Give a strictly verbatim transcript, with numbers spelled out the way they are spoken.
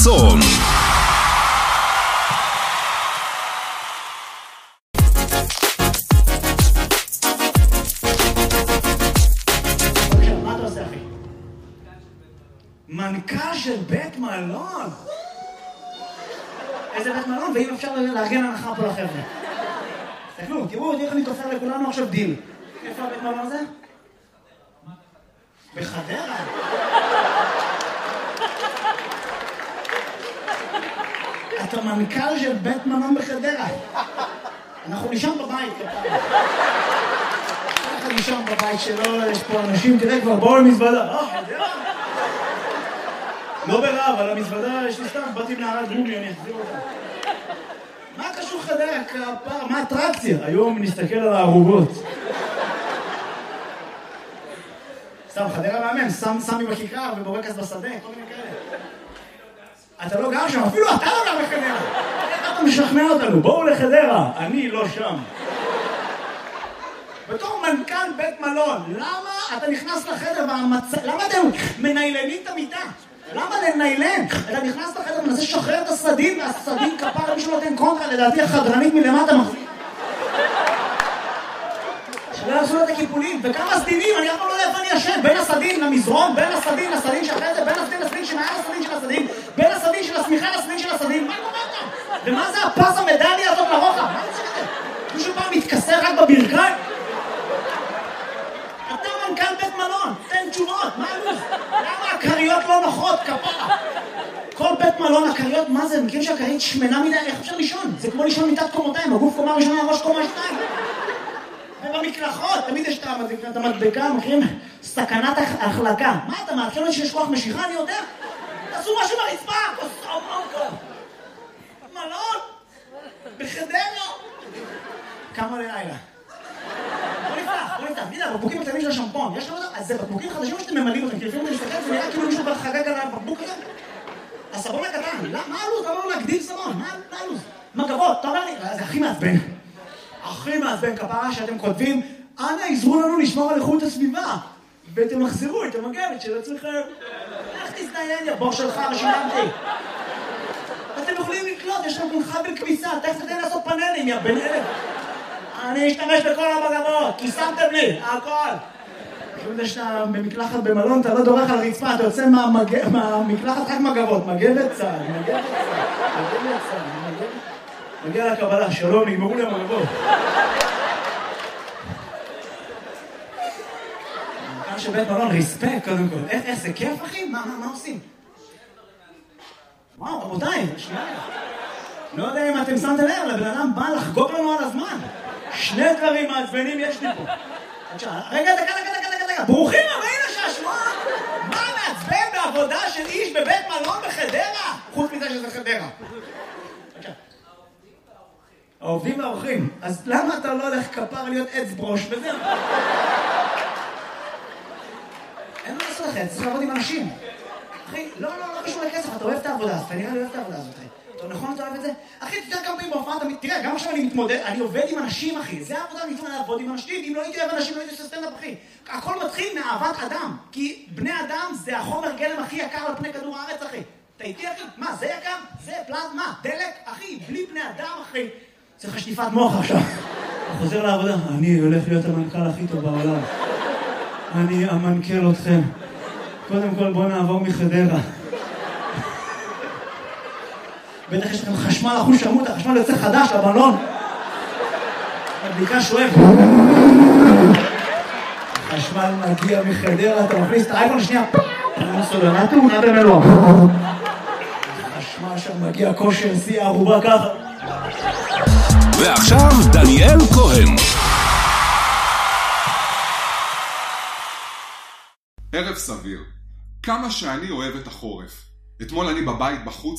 צאן. מה אתה עושה, אחי? מנכ"ל של בית מלון? איזה בית מלון? ואם אפשר לארגן הנחה פה לחבר'ה. תסתכלו, תראו, איך אני תופר לכולנו עכשיו דיל. איפה הבית מלון הזה? בחדרה? אתה מנכ"ל של בית מלון בחדרה. אנחנו נשאר בבית, כפרה. אנחנו נשאר בבית שלו, יש פה אנשים, תראה כבר, בואו למזוודה. אה, חדרה? לא ברע, אבל המזוודה, יש לי סתם, באתי מנערת גומי, אני אחזיר אותה. מה קשור חדרה, כפרה? מה האטרקציה? היום נסתכל על הערוגות. סתם, חדרה מאמן, סמי בכיכר ובורקס בשדה, כל מיני כאלה. אתה לא גר שם, אפילו אתה לא גר בחדרה. איך אתה משכנע אותנו? בואו לחדרה, אני לא שם. בתור מנכ"ל בית מלון, למה אתה נכנס לחדר והמצ... למה אתם מניילנים את המיטה? למה לניילן? אתה נכנס לחדר ומנסה לשחרר את הסדין, והסדין כפר מישהו נותן קונטרה, לדעתי החדרנית מלמטה מחזיק. שלא יעשו לו את הקיפולים, וכמה סדינים, אני אף פעם לא יודע איפה אני ישן, בין הסדין למזרון, בין הסדין לסדין שאחרי זה, בין הסדין לסדין שמעל הסדין של הסדין, בין הסדין של השמיכה לסדין של הסדין, מה קורה כאן? ומה זה הפס המדליה הזאת לרוחב? מה זה שזה? מישהו פעם מתכסה רק בברכיים? אתה מנכ"ל בית מלון, תן תשובות, מה הלו"ז? למה הקריות לא נוחות, כפרה? כל בית מלון, הקריות, מה זה? מכירים שהקרית שמנה מדי, איך אפשר לישון? זה כמו לישון מיטת קומותיים, הגוף קומה ראשונה, הראש קומה שתיים. ובמקלחות, תמיד יש את המדבקה, מכירים? סכנת החלקה. מה אתה מעדכן לי שיש כוח משיכה? אני יודע. תעשו משהו ברצפה, כוסו מונקו. מלון? בחדרה? כמה ללילה? בוא נפתח, בוא נפתח. תגיד, הבקבוקים הקטנים של השמפון, יש לך אותם? אז זה בקבוקים חדשים שאתם ממלאים אותם, כי לפעמים אתה מסתכל, זה נראה כאילו מישהו חגג על הבקבוק הזה. הסבון הקטן, מה הלו"ז? למה לא להגדיל סבון? מה הלו"ז? מגבות, אתה אומר לי, זה הכי מעצבן. הכי מעצבן כפרה שאתם כותבים, אנא עזרו לנו לשמור על איכות הסביבה, ותמחזרו את המגבת של עצמכם. איך תזדיין, יא בור שלך, שילמתי. אתם יכולים לקלוט, יש לכם חבל כביסה, תכף תתן לעשות פאנלים, יא בן אלף. אני אשתמש בכל המגבות, כי שמתם לי, הכל. כאילו זה שאתה במקלחת במלון, אתה לא דורך על הרצפה, אתה יוצא מהמקלחת רק מגבות, מגבת צהל, מגבת צהל, מגבת צהל, מגבת... מגיע לקבלה, שלום, נגמרו לי המגבות. מנכ"ל של בית מלון, ריספקט קודם כל. איך זה כיף, אחי? מה עושים? וואו, רבותיי, שנייה. לא יודע אם אתם שמתם לב, לבן אדם בא לחגוג לנו על הזמן. שני דברים מעצבנים יש לי פה. רגע, דקה, דקה, דקה, דקה. ברוכים הבאים לשעשוע. מה מעצבן בעבודה של איש בבית מלון בחדרה? חוץ מזה שזה חדרה. העובדים והאורחים. אז למה אתה לא הולך כפר להיות עץ ברוש וזהו? אין מה לעשות לכם, צריך לעבוד עם אנשים. אחי, לא, לא, לא קשור לכסף, אתה אוהב את העבודה, אתה נראה לי אוהב את העבודה הזאת, אחי. אתה נכון, אתה אוהב את זה? אחי, תתראה כמה פעמים בהופעה, תראה, גם עכשיו אני מתמודד, אני עובד עם אנשים, אחי. זה העבודה, אני מתמודד לעבוד עם אנשים, אם לא הייתי אוהב אנשים, לא הייתי עושה סטנדאפ, אחי. הכל מתחיל מאהבת אדם, כי בני אדם זה החומר גלם הכי יקר על פני כדור הארץ, אחי. אתה איתי, אחי? מה, זה יקר? זה פלזמה, דלק, אחי, בלי בני אדם, אחי. צריך שטיפת מוח עכשיו. הוא חוזר לעבודה. אני הולך להיות המנכ"ל הכי טוב בעולם. אני אמנכ"ל אתכם. קודם כל בוא נעבור מחדרה. בטח יש לכם חשמל אחוז שרמוט, החשמל יוצא חדש לבלון. הבדיקה שואב. החשמל מגיע מחדרה, אתה מכניס את האייפון השנייה. אני סולנה תאונה במלוא. החשמל שם מגיע כושר, שיא הערובה ככה. ועכשיו דניאל כהן. ערב סביר. כמה שאני אוהב את החורף. אתמול אני בבית בחוץ